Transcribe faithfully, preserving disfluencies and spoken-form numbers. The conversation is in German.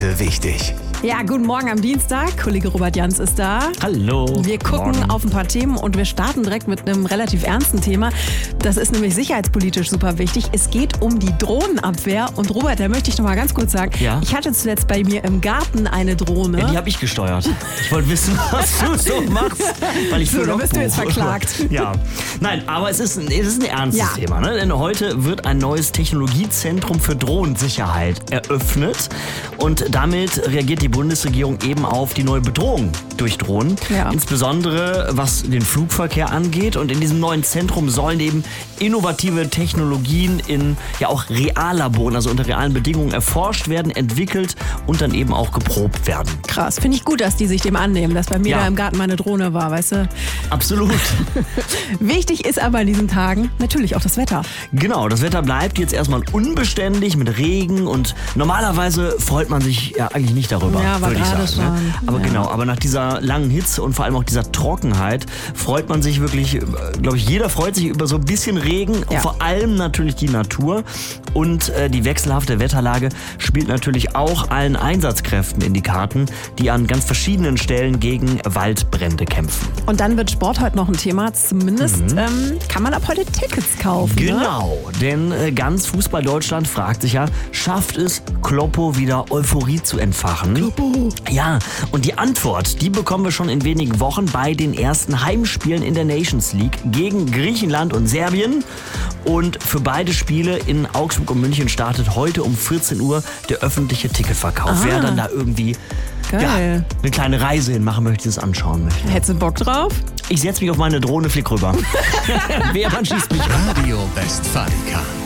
Wichtig. Ja, guten Morgen am Dienstag. Kollege Robert Jans ist da. Hallo. Wir gucken Morgen. auf ein paar Themen und wir starten direkt mit einem relativ ernsten Thema. Das ist nämlich sicherheitspolitisch super wichtig. Es geht um die Drohnenabwehr. Und Robert, da möchte ich noch mal ganz kurz sagen, Ja? ich hatte zuletzt bei mir im Garten eine Drohne. Ja, die habe ich gesteuert. Ich wollte wissen, was du so machst, weil ich So, für da bist du jetzt Logbuch- verklagt. Ja. Nein, aber es ist ein, es ist ein ernstes Ja. Thema. Ne? Denn heute wird ein neues Technologiezentrum für Drohnensicherheit eröffnet. Und damit reagiert die Bundesregierung eben auf die neue Bedrohung durch Drohnen. Ja. Insbesondere was den Flugverkehr angeht. Und in diesem neuen Zentrum sollen eben innovative Technologien in ja auch Reallaboren, also unter realen Bedingungen erforscht werden, entwickelt und dann eben auch geprobt werden. Krass, finde ich gut, dass die sich dem annehmen, dass bei mir Ja. da im Garten meine Drohne war, weißt du. Absolut. Wichtig ist aber in diesen Tagen natürlich auch das Wetter. Genau, das Wetter bleibt jetzt erstmal unbeständig mit Regen und normalerweise freut man sich ja eigentlich nicht darüber, Ja, war würde ich gerade sagen. Ne? schon. Aber Ja. genau, aber nach dieser langen Hitze und vor allem auch dieser Trockenheit freut man sich wirklich, glaube ich, jeder freut sich über so ein bisschen Regen, Ja. vor allem natürlich die Natur und äh, die wechselhafte Wetterlage spielt natürlich auch allen Einsatzkräften in die Karten, die an ganz verschiedenen Stellen gegen Waldbrände kämpfen. Und dann wird Sport heute noch ein Thema. Zumindest ähm, kann man ab heute Tickets kaufen. Ne? Genau, denn äh, ganz Fußball Deutschland fragt sich ja, schafft es Kloppo wieder Euphorie zu entfachen? Kloppo. Ja, und die Antwort, die bekommen wir schon in wenigen Wochen bei den ersten Heimspielen in der Nations League gegen Griechenland und Serbien. Und für beide Spiele in Augsburg und München startet heute um vierzehn Uhr der öffentliche Ticketverkauf. Ah. Wer dann da irgendwie ja, Geil. eine kleine Reise hinmachen möchte, das anschauen möchte. Hättest du Bock drauf? Ich setze mich auf meine Drohne, flieg rüber. Wer man schießt mich. Radio Westfalica.